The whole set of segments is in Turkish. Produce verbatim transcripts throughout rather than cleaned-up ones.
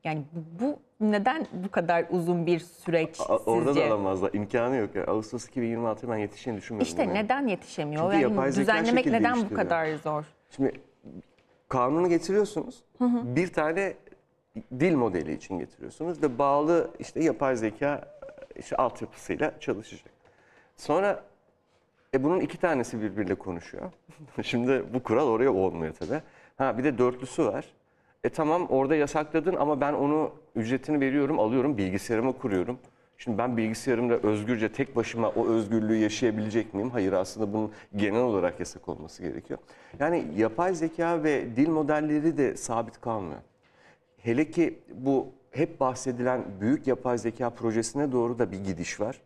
Yani bu neden bu kadar uzun bir süreç A- Orada sizce? da alamazlar. İmkanı yok. Yani. Ağustos iki bin yirmi altıya ben yetişeceğini düşünmüyorum. İşte buna. neden yetişemiyor? Çünkü Yani yapay zeka düzenlemek şekil neden bu değiştiriyor. kadar zor? Şimdi kanunu getiriyorsunuz. Bir tane dil modeli için getiriyorsunuz ve bağlı işte yapay zeka işte altyapısıyla çalışacak. Sonra e bunun iki tanesi birbiriyle konuşuyor. Şimdi bu kural oraya olmuyor tabii. Ha bir de dörtlüsü var. E tamam orada yasakladın ama ben onu ücretini veriyorum, alıyorum, bilgisayarıma kuruyorum. Şimdi ben bilgisayarımda özgürce tek başıma o özgürlüğü yaşayabilecek miyim? Hayır, aslında bunun genel olarak yasak olması gerekiyor. Yani yapay zeka ve dil modelleri de sabit kalmıyor. Hele ki bu hep bahsedilen büyük yapay zeka projesine doğru da bir gidiş var.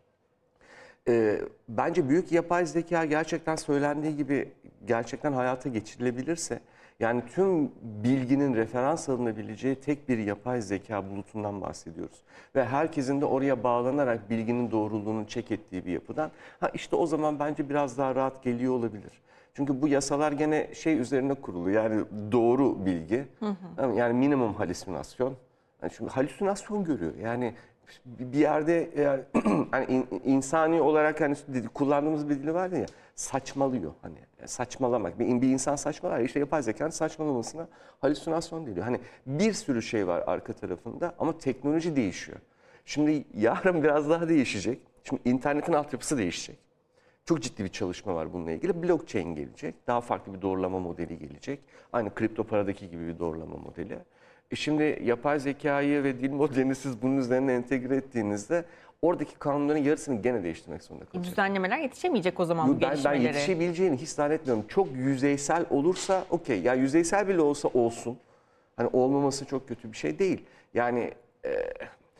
Ee, bence büyük yapay zeka gerçekten söylendiği gibi gerçekten hayata geçirilebilirse, yani tüm bilginin referans alınabileceği tek bir yapay zeka bulutundan bahsediyoruz. Ve herkesin de oraya bağlanarak bilginin doğruluğunu check ettiği bir yapıdan. Ha işte o zaman bence biraz daha rahat geliyor olabilir. Çünkü bu yasalar gene şey üzerine kurulu, yani doğru bilgi, hı hı. Yani minimum halüsinasyon. Yani çünkü halüsinasyon görüyor. Yani bir yerde yani, hani insani olarak hani kullandığımız bir dili var ya, saçmalıyor hani, saçmalamak. Bir, bir insan saçmalar, işte yapay zekanın saçmalamasına halüsinasyon deniyor. Hani bir sürü şey var arka tarafında ama teknoloji değişiyor. Şimdi yarın biraz daha değişecek. Şimdi internetin altyapısı değişecek. Çok ciddi bir çalışma var bununla ilgili. Blockchain gelecek. Daha farklı bir doğrulama modeli gelecek. Aynı kripto paradaki gibi bir doğrulama modeli. E şimdi yapay zekayı ve dil modelini siz bunun üzerine entegre ettiğinizde oradaki kanunların yarısını gene değiştirmek zorunda E, kalacak. düzenlemeler yetişemeyecek o zaman bu Ben, ben gelişmeleri. yetişebileceğini hiç zannetmiyorum. Çok yüzeysel olursa okey. Ya yüzeysel bile olsa olsun. Hani olmaması çok kötü bir şey değil. Yani e,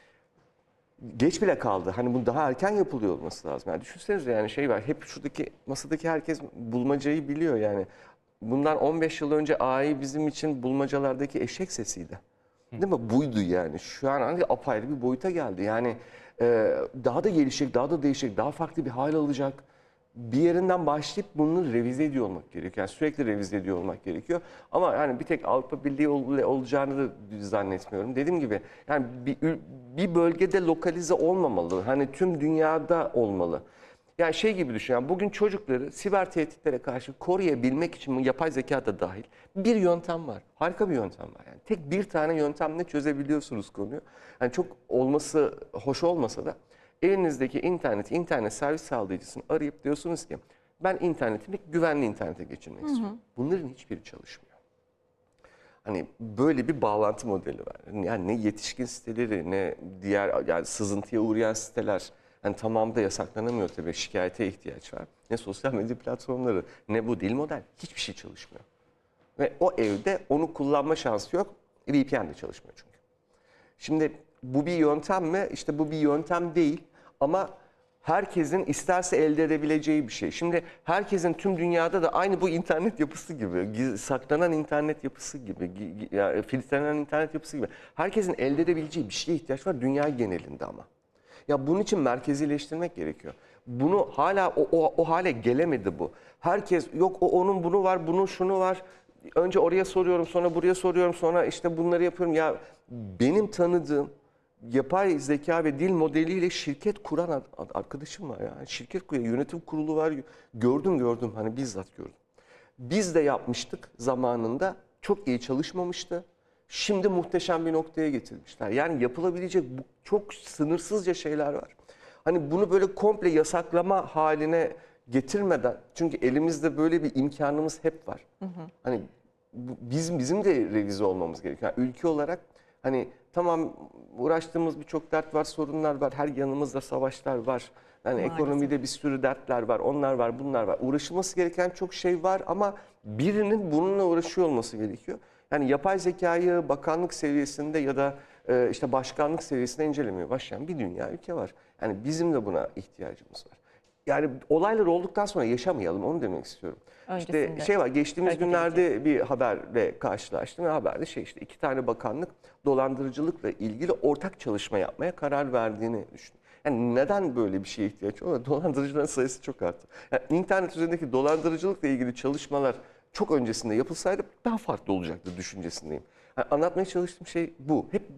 geç bile kaldı. Hani bu daha erken yapılıyor olması lazım. Yani düşünsenize, yani şey var. Hep şuradaki masadaki herkes bulmacayı biliyor yani. Bundan on beş yıl önce A I bizim için bulmacalardaki eşek sesiydi. Değil mi? Buydu yani. Şu an hani apayrı bir boyuta geldi. Yani e, daha da gelişecek, daha da değişecek, daha farklı bir hal alacak. Bir yerinden başlayıp bunu revize ediyor olmak gerekiyor. Yani sürekli revize ediyor olmak gerekiyor. Ama yani bir tek Avrupa Birliği ol- olacağını da zannetmiyorum. Dediğim gibi yani bir, bir bölgede lokalize olmamalı. Hani tüm dünyada olmalı. Yani şey gibi düşün. Yani bugün çocukları siber tehditlere karşı koruyabilmek için yapay zeka da dahil bir yöntem var. Harika bir yöntem var. Yani tek bir tane yöntemle çözebiliyorsunuz konuyu. Yani çok olması hoş olmasa da elinizdeki internet, internet servis sağlayıcısını arayıp diyorsunuz ki ben internetimi güvenli internete geçirmek istiyorum. Bunların hiçbiri çalışmıyor. Hani böyle bir bağlantı modeli var. Yani ne yetişkin siteleri, ne diğer yani sızıntıya uğrayan siteler. Hani tamamı da yasaklanamıyor tabii. Şikayete ihtiyaç var. Ne sosyal medya platformları, ne bu dil model. Hiçbir şey çalışmıyor. Ve o evde onu kullanma şansı yok. V P N de çalışmıyor çünkü. Şimdi bu bir yöntem mi? İşte bu bir yöntem değil. Ama herkesin isterse elde edebileceği bir şey. Şimdi herkesin tüm dünyada da aynı bu internet yapısı gibi, saklanan internet yapısı gibi, yani filtrelenen internet yapısı gibi. Herkesin elde edebileceği bir şeye ihtiyaç var dünya genelinde ama. Ya bunun için merkezileştirmek gerekiyor. Bunu hala o, o, o hale gelemedi bu. Herkes yok o onun bunu var, bunun şunu var. Önce oraya soruyorum, sonra buraya soruyorum, sonra işte bunları yapıyorum. Ya benim tanıdığım yapay zeka ve dil modeliyle şirket kuran arkadaşım var ya. Şirket kuruyor, yönetim kurulu var. Gördüm gördüm hani bizzat gördüm. Biz de yapmıştık zamanında. Çok iyi çalışmamıştı. Şimdi muhteşem bir noktaya getirmişler. Yani yapılabilecek bu, çok sınırsızca şeyler var. Hani bunu böyle komple yasaklama haline getirmeden, çünkü elimizde böyle bir imkanımız hep var. Hı hı. Hani bu, bizim bizim de revize olmamız gerekiyor. Yani ülke olarak hani tamam uğraştığımız birçok dert var, sorunlar var. Her yanımızda savaşlar var. Yani Maalesef. ekonomide bir sürü dertler var, onlar var, bunlar var. Uğraşılması gereken çok şey var ama birinin bununla uğraşıyor olması gerekiyor. Yani yapay zekayı bakanlık seviyesinde ya da e, işte başkanlık seviyesinde incelemeye başlayan bir dünya ülke var. Yani bizim de buna ihtiyacımız var. Yani olaylar olduktan sonra yaşamayalım, onu demek istiyorum. Öncesinde İşte şey var, geçtiğimiz hareket günlerde edeceğiz. bir haberle karşılaştım ve haberde şey işte iki tane bakanlık dolandırıcılıkla ilgili ortak çalışma yapmaya karar verdiğini düşün. Yani neden böyle bir şeye ihtiyaç var? Dolandırıcıların sayısı çok arttı. Yani internet üzerindeki dolandırıcılıkla ilgili çalışmalar çok öncesinde yapılsaydı daha farklı olacaktı düşüncesindeyim. Yani anlatmaya çalıştığım şey bu. Hep